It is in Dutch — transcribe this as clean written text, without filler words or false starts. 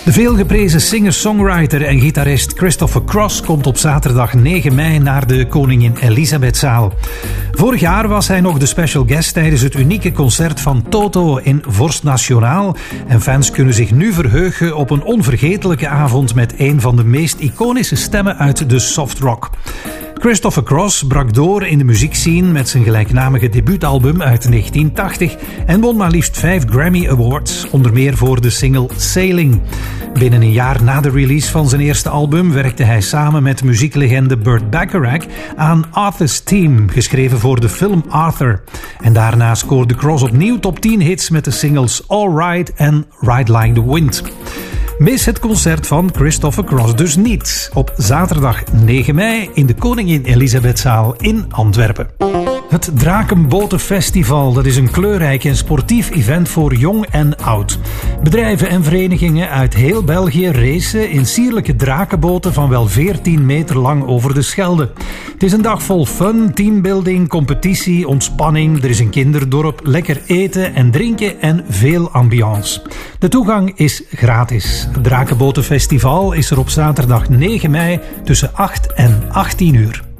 De veelgeprezen singer-songwriter en gitarist Christopher Cross komt op zaterdag 9 mei naar de Koningin Elisabethzaal. Vorig jaar was hij nog de special guest tijdens het unieke concert van Toto in Vorst Nationaal. En fans kunnen zich nu verheugen op een onvergetelijke avond met een van de meest iconische stemmen uit de softrock. Christopher Cross brak door in de muziekscene met zijn gelijknamige debuutalbum uit 1980 en won maar liefst 5 Grammy Awards, onder meer voor de single Sailing. Binnen een jaar na de release van zijn eerste album werkte hij samen met muzieklegende Burt Bacharach aan Arthur's Theme, geschreven voor de film Arthur. En daarna scoorde Cross opnieuw top 10 hits met de singles All Right en Ride Like the Wind. Mis het concert van Christopher Cross dus niet. Op zaterdag 9 mei in de Koningin Elisabethzaal in Antwerpen. Het Drakenbotenfestival, dat is een kleurrijk en sportief event voor jong en oud. Bedrijven en verenigingen uit heel België racen in sierlijke drakenboten van wel 14 meter lang over de Schelde. Het is een dag vol fun, teambuilding, competitie, ontspanning. Er is een kinderdorp, lekker eten en drinken en veel ambiance. De toegang is gratis. Het Drakenbotenfestival is er op zaterdag 9 mei tussen 8 en 18 uur.